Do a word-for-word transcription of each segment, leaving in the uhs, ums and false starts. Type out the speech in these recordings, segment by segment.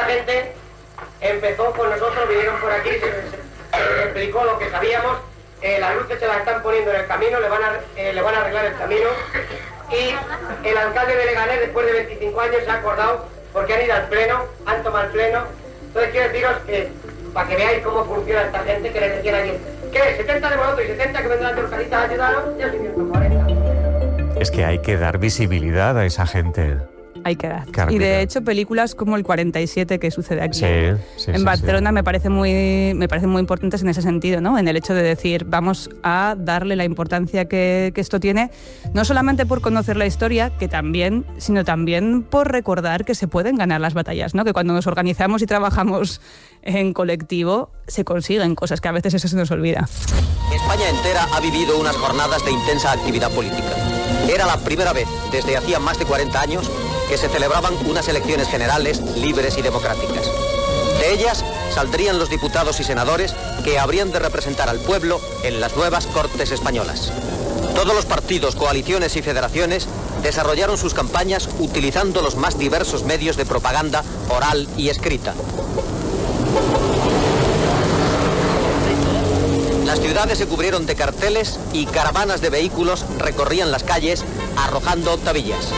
gente empezó con nosotros, vinieron por aquí, se, se, se explicó lo que sabíamos, eh, las luces se las están poniendo en el camino, le van, a, eh, le van a arreglar el camino, y el alcalde de Leganés, después de veinticinco años, se ha acordado, porque han ido al pleno, han tomado el pleno. Entonces quiero deciros que, para que veáis cómo funciona esta gente, que les decían allí, ¿qué? setenta de vosotros y setenta que vendrán de Horcaditas a ayudaros, ya se ciento cuarenta. Es que hay que dar visibilidad a esa gente. Hay que dar. Carmina. Y de hecho películas como el cuarenta y siete que sucede aquí Sí, sí, en sí, Barcelona sí. me parece muy me parecen muy importantes en ese sentido, ¿no? En el hecho de decir, vamos a darle la importancia que, que esto tiene, no solamente por conocer la historia, que también, sino también por recordar que se pueden ganar las batallas, ¿no? Que cuando nos organizamos y trabajamos en colectivo se consiguen cosas que a veces eso se nos olvida. España entera ha vivido unas jornadas de intensa actividad política. Era la primera vez desde hacía más de cuarenta años que se celebraban unas elecciones generales libres y democráticas. De ellas saldrían los diputados y senadores que habrían de representar al pueblo en las nuevas Cortes españolas. Todos los partidos, coaliciones y federaciones desarrollaron sus campañas utilizando los más diversos medios de propaganda oral y escrita. Las ciudades se cubrieron de carteles y caravanas de vehículos recorrían las calles arrojando octavillas.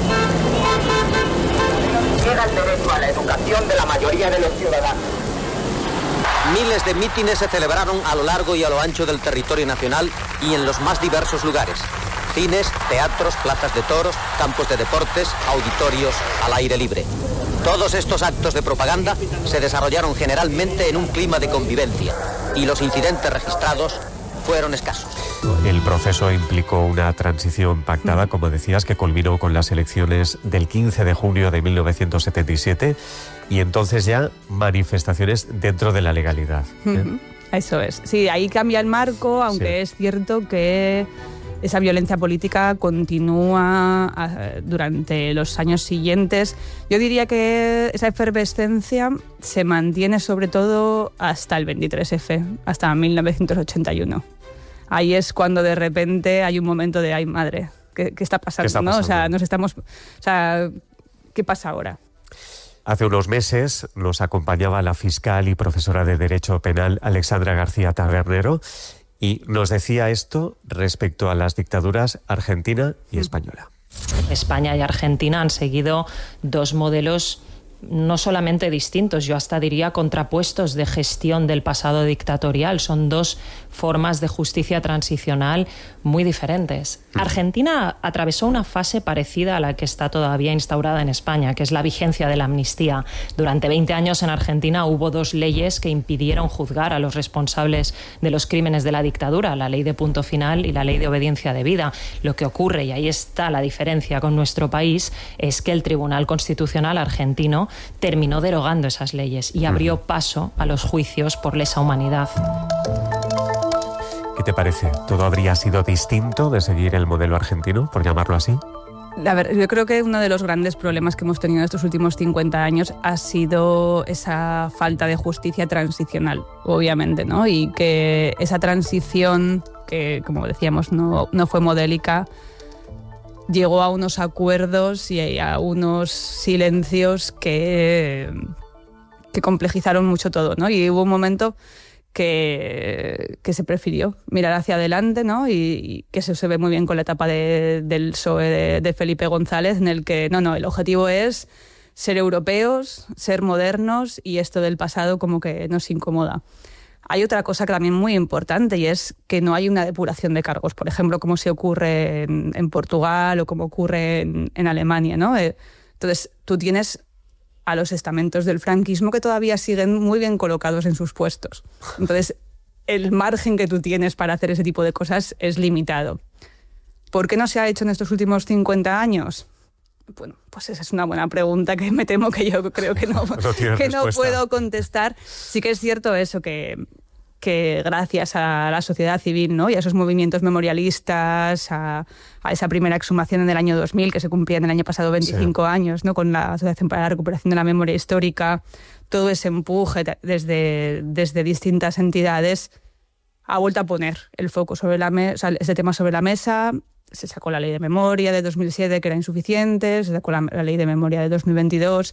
Llega el derecho a la educación de la mayoría de los ciudadanos. Miles de mítines se celebraron a lo largo y a lo ancho del territorio nacional y en los más diversos lugares. Cines, teatros, plazas de toros, campos de deportes, auditorios al aire libre. Todos estos actos de propaganda se desarrollaron generalmente en un clima de convivencia y los incidentes registrados fueron escasos. El proceso implicó una transición pactada, como decías, que culminó con las elecciones del quince de junio de mil novecientos setenta y siete y entonces ya manifestaciones dentro de la legalidad. ¿eh? Uh-huh. Eso es. Sí, ahí cambia el marco, aunque sí. Es cierto que esa violencia política continúa durante los años siguientes. Yo diría que esa efervescencia se mantiene sobre todo hasta el veintitrés efe, hasta mil novecientos ochenta y uno. Ahí es cuando de repente hay un momento de, ay madre, ¿qué, qué está pasando? ¿Qué está pasando? ¿no? O sea, nos estamos, o sea, ¿qué pasa ahora? Hace unos meses nos acompañaba la fiscal y profesora de Derecho Penal Alexandra García Tabernero y nos decía esto respecto a las dictaduras argentina y española. España y Argentina han seguido dos modelos no solamente distintos, yo hasta diría contrapuestos de gestión del pasado dictatorial. Son dos formas de justicia transicional muy diferentes. Argentina atravesó una fase parecida a la que está todavía instaurada en España, que es la vigencia de la amnistía. Durante veinte años en Argentina hubo dos leyes que impidieron juzgar a los responsables de los crímenes de la dictadura, la ley de punto final y la ley de obediencia debida. Lo que ocurre, y ahí está la diferencia con nuestro país, es que el Tribunal Constitucional argentino terminó derogando esas leyes y abrió paso a los juicios por lesa humanidad. ¿Qué te parece? ¿Todo habría sido distinto de seguir el modelo argentino, por llamarlo así? La verdad, yo creo que uno de los grandes problemas que hemos tenido en estos últimos cincuenta años ha sido esa falta de justicia transicional, obviamente, ¿no? Y que esa transición, que como decíamos no, no fue modélica, llegó a unos acuerdos y a unos silencios que, que complejizaron mucho todo, ¿no? Y hubo un momento que, que se prefirió mirar hacia adelante, ¿no? Y, y que eso se ve muy bien con la etapa de, del P S O E de, de Felipe González, en el que, no, no, el objetivo es ser europeos, ser modernos, y esto del pasado como que nos incomoda. Hay otra cosa que también muy importante, y es que no hay una depuración de cargos, por ejemplo, como se ocurre en, en Portugal o como ocurre en, en Alemania, ¿no? Eh, entonces, tú tienes a los estamentos del franquismo que todavía siguen muy bien colocados en sus puestos. Entonces, el margen que tú tienes para hacer ese tipo de cosas es limitado. ¿Por qué no se ha hecho en estos últimos cincuenta años? Bueno, pues esa es una buena pregunta que me temo que yo creo que no, no que no puedo contestar. Sí que es cierto eso, que, que gracias a la sociedad civil, ¿no? Y a esos movimientos memorialistas, a, a esa primera exhumación en el año dos mil, que se cumplía en el año pasado veinticinco sí. años, ¿no? Con la Asociación para la Recuperación de la Memoria Histórica, todo ese empuje desde, desde distintas entidades ha vuelto a poner el foco sobre la mesa, o sea, ese tema sobre la mesa. Se sacó la ley de memoria de dos mil siete, que era insuficiente, se sacó la, la ley de memoria de dos mil veintidós,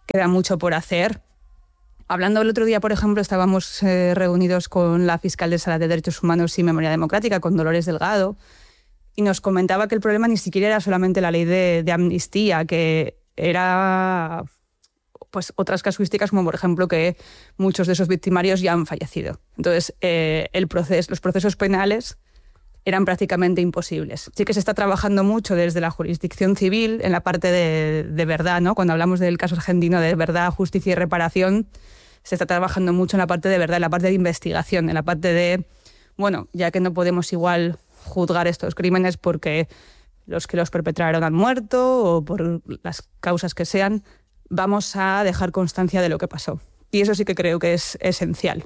queda mucho por hacer. Hablando el otro día, por ejemplo, estábamos eh, reunidos con la fiscal de Sala de Derechos Humanos y Memoria Democrática, con Dolores Delgado, y nos comentaba que el problema ni siquiera era solamente la ley de, de amnistía, que era pues otras casuísticas, como por ejemplo que muchos de esos victimarios ya han fallecido. Entonces, eh, el proceso, los procesos penales eran prácticamente imposibles. Sí que se está trabajando mucho desde la jurisdicción civil en la parte de, de verdad, ¿no? Cuando hablamos del caso argentino de verdad, justicia y reparación, se está trabajando mucho en la parte de verdad, en la parte de investigación, en la parte de, bueno, ya que no podemos igual juzgar estos crímenes porque los que los perpetraron han muerto o por las causas que sean, vamos a dejar constancia de lo que pasó. Y eso sí que creo que es esencial.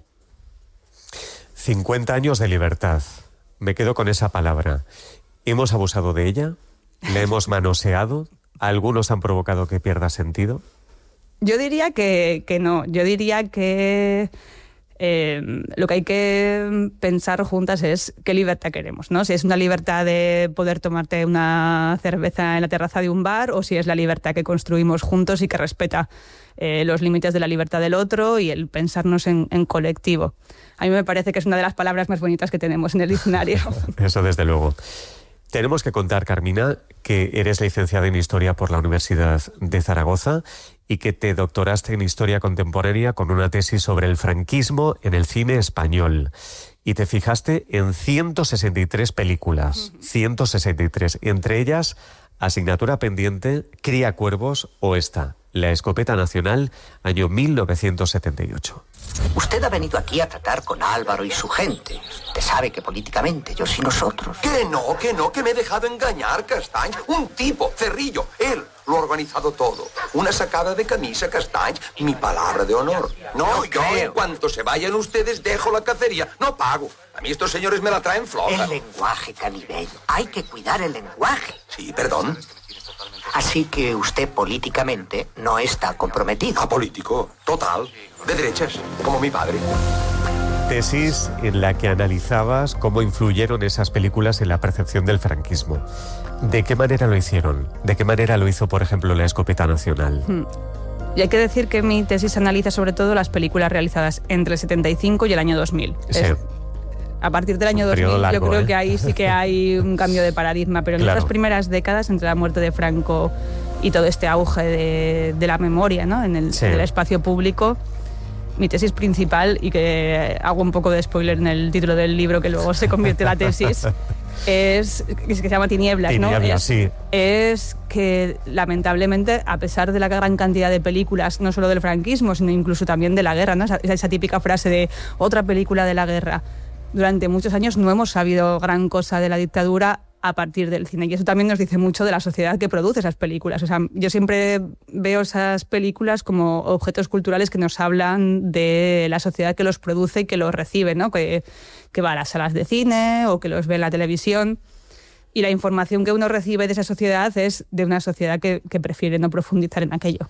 cincuenta años de libertad. Me quedo con esa palabra. ¿Hemos abusado de ella? ¿La hemos manoseado? ¿Algunos han provocado que pierda sentido? Yo diría que, que no. Yo diría que eh, lo que hay que pensar juntas es qué libertad queremos, ¿no? Si es una libertad de poder tomarte una cerveza en la terraza de un bar o si es la libertad que construimos juntos y que respeta eh, los límites de la libertad del otro y el pensarnos en, en colectivo. A mí me parece que es una de las palabras más bonitas que tenemos en el diccionario. Eso desde luego. Tenemos que contar, Carmina, que eres licenciada en Historia por la Universidad de Zaragoza y que te doctoraste en Historia Contemporánea con una tesis sobre el franquismo en el cine español. Y te fijaste en ciento sesenta y tres películas, ciento sesenta y tres, entre ellas Asignatura Pendiente, Cría Cuervos o esta, La Escopeta Nacional, año mil novecientos setenta y ocho. Usted ha venido aquí a tratar con Álvaro y su gente. Usted sabe que políticamente ellos y nosotros... Que no, que no, que me he dejado engañar, Castañ. Un tipo, Cerrillo, él lo ha organizado todo. Una sacada de camisa, Castañ, mi palabra de honor. No, No yo creo. en cuanto se vayan ustedes dejo la cacería. No pago. A mí estos señores me la traen floja. El lenguaje, Canibel. Hay que cuidar el lenguaje. Sí, perdón. Así que usted políticamente no está comprometido. Apolítico, total, de derechas, como mi padre. Tesis en la que analizabas cómo influyeron esas películas en la percepción del franquismo. ¿De qué manera lo hicieron? ¿De qué manera lo hizo, por ejemplo, La Escopeta Nacional? Hmm. Y hay que decir que mi tesis analiza sobre todo las películas realizadas entre el setenta y cinco y el año dos mil. Sí. Es, a partir del año Un dos mil periodo largo, yo creo ¿eh? que ahí sí que hay un cambio de paradigma, pero en Claro. estas primeras décadas, entre la muerte de Franco y todo este auge de, de la memoria, ¿no? en, el, Sí. en el espacio público, mi tesis principal, y que hago un poco de spoiler en el título del libro que luego se convierte en la tesis, es que se llama Tinieblas, ¿no? Tinieblas, Es, sí. es que lamentablemente, a pesar de la gran cantidad de películas, no solo del franquismo, sino incluso también de la guerra, ¿no? esa, esa típica frase de otra película de la guerra, durante muchos años no hemos sabido gran cosa de la dictadura a partir del cine. Y eso también nos dice mucho de la sociedad que produce esas películas. O sea, yo siempre veo esas películas como objetos culturales que nos hablan de la sociedad que los produce y que los recibe, ¿no? Que, que va a las salas de cine o que los ve en la televisión. Y la información que uno recibe de esa sociedad es de una sociedad que, que prefiere no profundizar en aquello.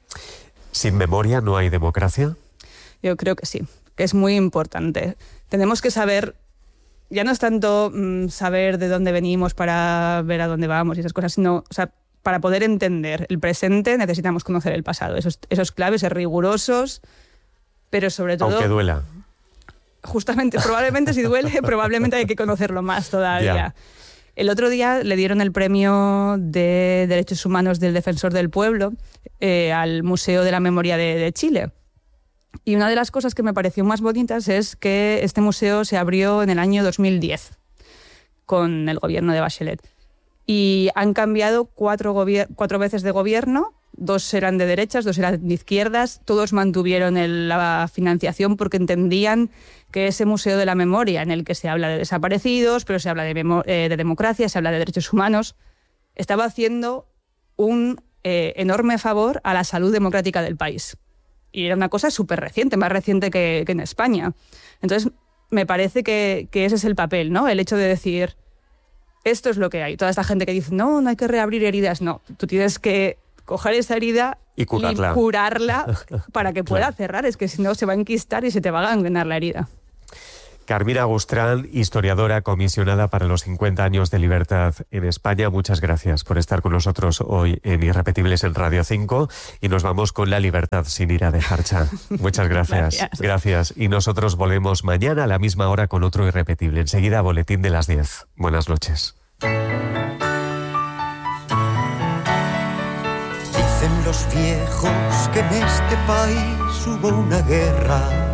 ¿Sin memoria no hay democracia? Yo creo que sí, que es muy importante. Tenemos que saber, ya no es tanto mmm, saber de dónde venimos para ver a dónde vamos y esas cosas, sino, o sea, para poder entender el presente necesitamos conocer el pasado. Esos, esos claves, ser rigurosos, pero sobre todo... Aunque duela. Justamente, probablemente si duele, probablemente hay que conocerlo más todavía. Ya. El otro día le dieron el premio de Derechos Humanos del Defensor del Pueblo eh, al Museo de la Memoria de, de Chile. Y una de las cosas que me pareció más bonitas es que este museo se abrió en el año dos mil diez con el gobierno de Bachelet. Y han cambiado cuatro, gobier- cuatro veces de gobierno, dos eran de derechas, dos eran de izquierdas, todos mantuvieron el, la financiación porque entendían que ese Museo de la Memoria, en el que se habla de desaparecidos, pero se habla de, memo- eh, de democracia, se habla de derechos humanos, estaba haciendo un eh, enorme favor a la salud democrática del país. Y era una cosa súper reciente, más reciente que, que en España. Entonces, me parece que, que ese es el papel, ¿no? El hecho de decir, esto es lo que hay. Toda esta gente que dice, no, no hay que reabrir heridas. No, tú tienes que coger esa herida Y curarla. y curarla para que pueda Claro. cerrar. Es que si no, se va a enquistar y se te va a gangrenar la herida. Carmina Gustrán, historiadora comisionada para los cincuenta años de libertad en España, muchas gracias por estar con nosotros hoy en Irrepetibles en Radio cinco, y nos vamos con la libertad sin ir a dejar cha. Muchas gracias. Gracias. Gracias. Y nosotros volvemos mañana a la misma hora con otro Irrepetible. Enseguida, boletín de las diez. Buenas noches. Dicen los viejos que en este país hubo una guerra